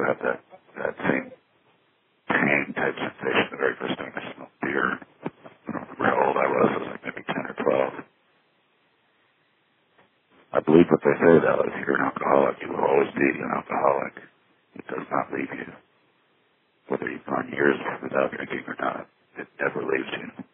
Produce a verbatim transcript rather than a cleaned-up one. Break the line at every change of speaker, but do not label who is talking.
also have that, that same tang type sensation the very first time I smelled beer. I don't remember how old I was. I was like maybe ten or twelve. I believe what they say, though, if you're an alcoholic, you will always be an alcoholic. It does not leave you. Whether you've gone years without drinking or not, it never leaves you.